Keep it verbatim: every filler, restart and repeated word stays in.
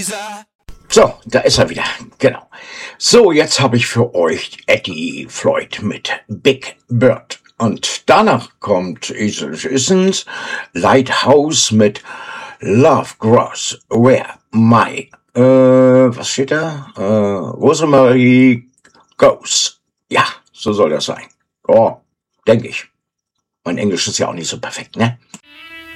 Caesar. So, da ist er wieder, genau. So, jetzt habe ich für euch Eddie Floyd mit Big Bird. Und danach kommt Esel Isens Lighthouse mit Love Grows Where My, äh, was steht da? Äh, Rosemarie Goes. Ja, so soll das sein. Oh, denke ich. Mein Englisch ist ja auch nicht so perfekt, ne?